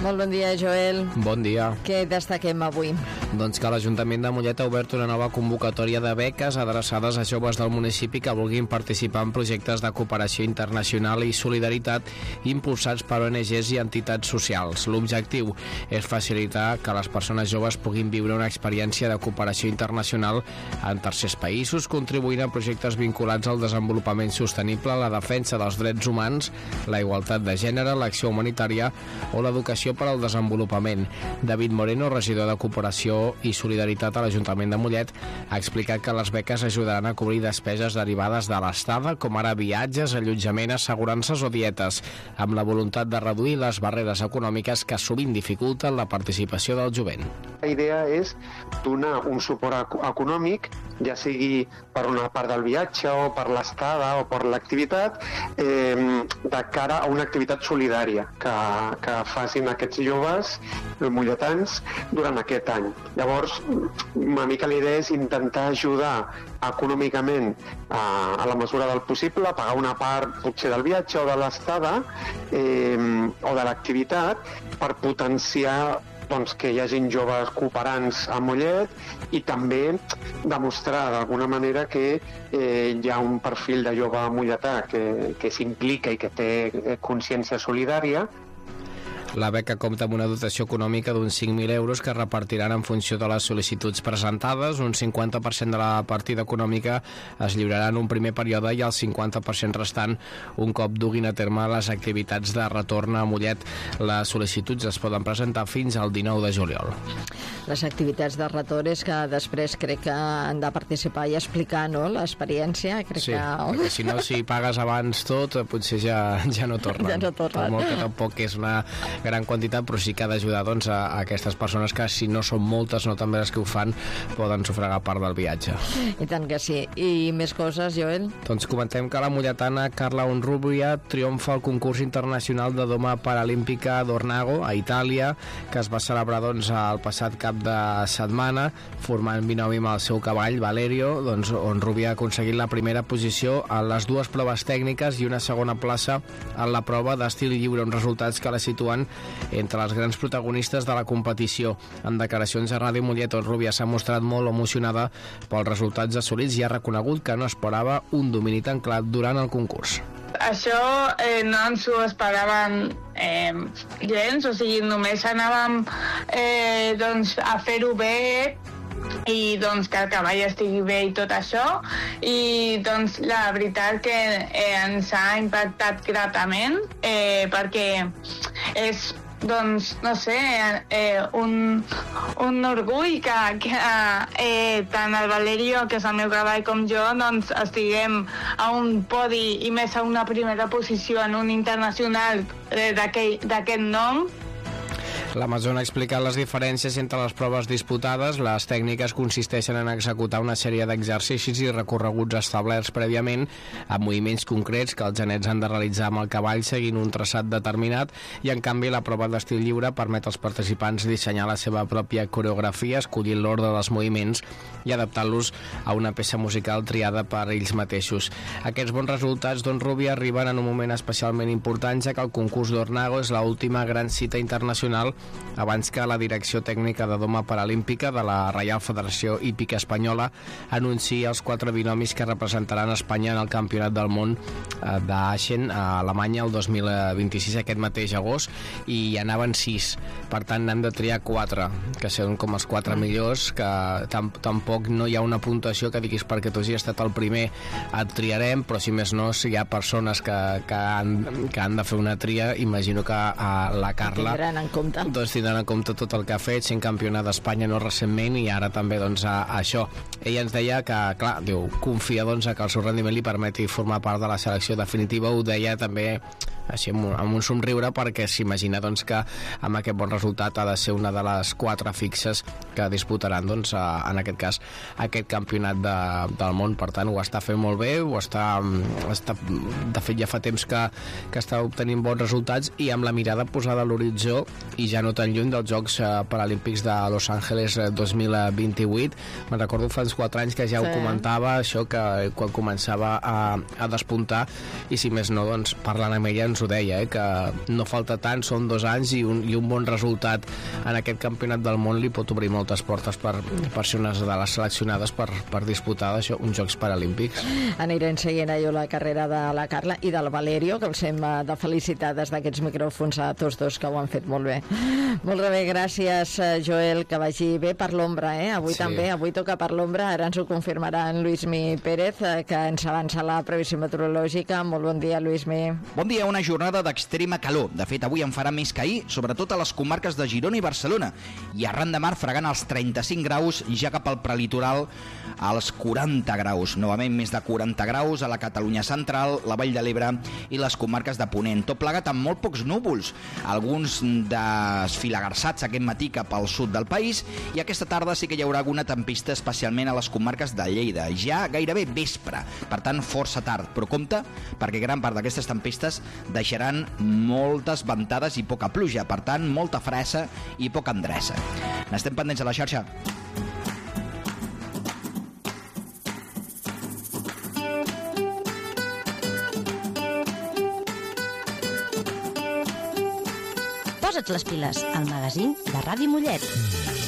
Molt bon dia, Joel. Bon dia. Què destaquem avui? Doncs que l'Ajuntament de Mollet ha obert una nova convocatòria de beques adreçades a joves del municipi que vulguin participar en projectes de cooperació internacional i solidaritat impulsats per ONGs i entitats socials. L'objectiu és facilitar que les persones joves puguin viure una experiència de cooperació internacional en tercers països, contribuint a projectes vinculats al desenvolupament sostenible, la defensa dels drets humans, la igualtat de gènere, l'acció humanitària o l'educació per al desenvolupament. David Moreno, regidor de Cooperació i Solidaritat a l'Ajuntament de Mollet, ha explicat que les beques ajudaran a cobrir despeses derivades de l'estada, com ara viatges, allotjament, assegurances o dietes, amb la voluntat de reduir les barreres econòmiques que sovint dificulten la participació del jovent. La idea és donar un suport econòmic, ja sigui per una part del viatge o per l'estada o per l'activitat, de cara a una activitat solidària que facin aquests joves molletans durant aquest any. Llavors, una mica la idea és intentar ajudar econòmicament a la mesura del possible, a pagar una part potser del viatge o de l'estada o de l'activitat per potenciar que hi hagin joves cooperants a Mollet i també demostrar d'alguna manera que hi ha un perfil de jove molletà que s'implica i que té consciència solidària. La beca compta amb una dotació econòmica d'uns 5.000 euros que repartiran en funció de les sol·licituds presentades. Un 50% de la partida econòmica es lliurarà en un primer període i el 50% restant un cop duguin a terme les activitats de retorn a Mollet. Les sol·licituds es poden presentar fins al 19 de juliol. Les activitats de retorn és que després crec que han de participar i explicar, no?, l'experiència. Sí, perquè si no, si pagues abans tot, potser ja no tornen. Ja no tornen. Per molt que tampoc és una gran quantitat, però sí que ha d'ajudar a aquestes persones que, si no són moltes, no també les que ho fan, poden sufragar part del viatge. I tant que sí. I més coses, Joel? Doncs comentem que la molletana Carla Onrubia triomfa al concurs internacional de doma paralímpica d'Ornago, a Itàlia, que es va celebrar el passat cap de setmana, formant binomi amb el seu cavall, Valerio. Onrubia ha aconseguit la primera posició en les dues proves tècniques i una segona plaça en la prova d'estil lliure, uns resultats que la situen entre els grans protagonistes de la competició. En declaracions a Ràdio Mollet, Onrubia s'ha mostrat molt emocionada pels resultats assolits i ha reconegut que no esperava un domini tan clar durant el concurs. Això no ens ho esperàvem gens, o sigui, només anàvem a fer-ho bé i que el cavall estigui bé i tot això, i la veritat que ens ha impactat gratament perquè és no sé, un orgull que tant el Valerio, que és el meu cavall, com jo estiguem a un podi i més a una primera posició en un internacional d'aquest nom. L'Amazon ha explicat les diferències entre les proves disputades. Les tècniques consisteixen en executar una sèrie d'exercicis i recorreguts establerts prèviament amb moviments concrets que els genets han de realitzar amb el cavall seguint un traçat determinat, i en canvi la prova d'estil lliure permet als participants dissenyar la seva pròpia coreografia, escollint l'ordre dels moviments i adaptant-los a una peça musical triada per ells mateixos. Aquests bons resultats d'Onrubia arriben en un moment especialment important, ja que el concurs d'Ornago és l'última gran cita internacional abans que la Direcció Tècnica de Doma Paralímpica de la Reial Federació Hípica Espanyola anunciï els 4 binomis que representaran Espanya en el Campionat del Món d'Aachen a Alemanya el 2026, aquest mateix agost, i hi anaven 6. Per tant, n'han de triar 4, que són com els 4 millors, que tampoc no hi ha una puntuació que diguis perquè tu hagis estat el primer et triarem, però si més no, si hi ha persones que han de fer una tria, imagino que la Carla tindran en compte tot el que ha fet, sent campionat d'Espanya no recentment, i ara també això. Ella ens deia que, clar, confia que el seu rendiment li permeti formar part de la selecció definitiva. Ho deia també així amb un somriure, perquè s'imagina que amb aquest bon resultat ha de ser una de les 4 fixes que disputaran en aquest cas aquest campionat del món. Per tant, ho està fent molt bé, de fet ja fa temps que està obtenint bons resultats i amb la mirada posada a l'horitzó i ja no tan lluny dels Jocs Paralímpics de Los Angeles 2028. Me'n recordo fa uns 4 anys que ja ho comentava, això, que quan començava a despuntar, i si més no, parlant amb ella ens ho deia, que no falta tant, són 2 anys i un bon resultat en aquest campionat del món li pot obrir moltes portes per ser una de les seleccionades per disputar això, uns Jocs Paralímpics. Anirem seguint allò la carrera de la Carla i del Valerio, que els hem de felicitar des d'aquests micròfons a tots dos, que ho han fet molt bé. Molt bé, gràcies, Joel, que vagi bé per l'ombra, avui sí. També, avui toca per l'ombra, ara ens ho confirmarà en Lluïsmi Pérez, que ens avança la previsió meteorològica. Molt bon dia, Lluïsmi. Bon dia, una jornada d'extrema calor. De fet, avui en farà més que ahir, sobretot a les comarques de Girona i Barcelona. I arran de mar fregant els 35 graus, ja cap al prelitoral als 40 graus. Novament més de 40 graus a la Catalunya central, la Vall de l'Ebre i les comarques de Ponent. Tot plegat amb molt pocs núvols, alguns desfilagarçats aquest matí cap al sud del país, i aquesta tarda sí que hi haurà alguna tempesta, especialment a les comarques de Lleida, ja gairebé vespre, per tant força tard, però compte, perquè gran part d'aquestes tempestes deixaran moltes ventades i poca pluja, per tant molta fressa i poca endreça. N'estem pendents a la xarxa. Posa't les piles, al magazín de Ràdio Mollet.